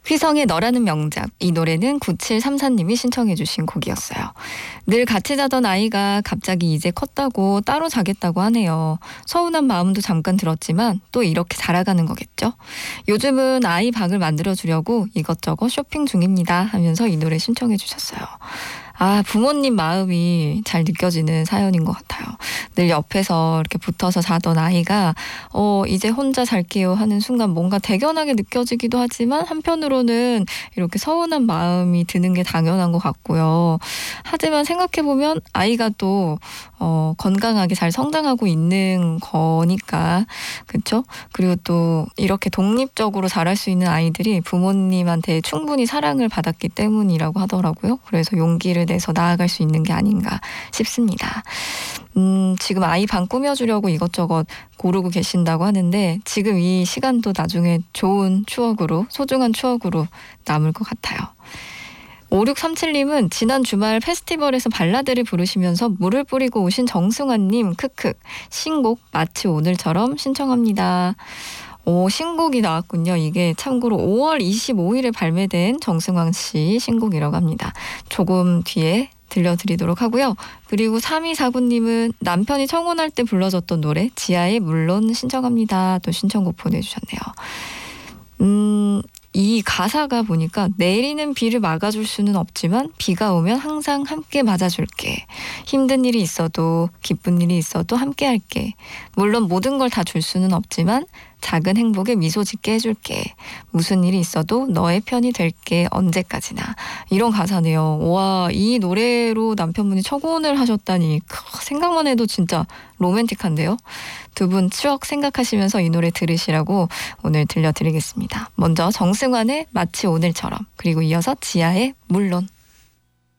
휘성의 너라는 명작. 이 노래는 9734님이 신청해 주신 곡이었어요. 늘 같이 자던 아이가 갑자기 이제 컸다고 따로 자겠다고 하네요. 서운한 마음도 잠깐 들었지만 또 이렇게 자라가는 거겠죠. 요즘은 아이 방을 만들어주려고 이것저것 쇼핑 중입니다 하면서 이 노래 신청해 주셨어요. 아, 부모님 마음이 잘 느껴지는 사연인 것 같아요. 늘 옆에서 이렇게 붙어서 자던 아이가 이제 혼자 잘게요 하는 순간 뭔가 대견하게 느껴지기도 하지만 한편으로는 이렇게 서운한 마음이 드는 게 당연한 것 같고요. 하지만 생각해보면 아이가 또 건강하게 잘 성장하고 있는 거니까, 그렇죠? 그리고 또 이렇게 독립적으로 자랄 수 있는 아이들이 부모님한테 충분히 사랑을 받았기 때문이라고 하더라고요. 그래서 용기를 내서 나아갈 수 있는 게 아닌가 싶습니다. 지금 아이 방 꾸며주려고 이것저것 고르고 계신다고 하는데 지금 이 시간도 나중에 좋은 추억으로, 소중한 추억으로 남을 것 같아요. 5637님은 지난 주말 페스티벌에서 발라드를 부르시면서 물을 뿌리고 오신 정승환님 크크 신곡 마치 오늘처럼 신청합니다. 신곡이 나왔군요. 이게 참고로 5월 25일에 발매된 정승환 씨 신곡이라고 합니다. 조금 뒤에 들려드리도록 하고요. 그리고 3249님은 남편이 청혼할 때 불러줬던 노래 지하의 물론 신청합니다. 또 신청곡 보내주셨네요. 이 가사가 보니까 내리는 비를 막아줄 수는 없지만 비가 오면 항상 함께 맞아줄게. 힘든 일이 있어도 기쁜 일이 있어도 함께 할게. 물론 모든 걸 다 줄 수는 없지만 작은 행복에 미소 짓게 해줄게. 무슨 일이 있어도 너의 편이 될게 언제까지나. 이런 가사네요. 와, 이 노래로 남편분이 청혼을 하셨다니 생각만 해도 진짜 로맨틱한데요. 두 분 추억 생각하시면서 이 노래 들으시라고 오늘 들려드리겠습니다. 먼저 정승환의 마치 오늘처럼, 그리고 이어서 지하의 물론.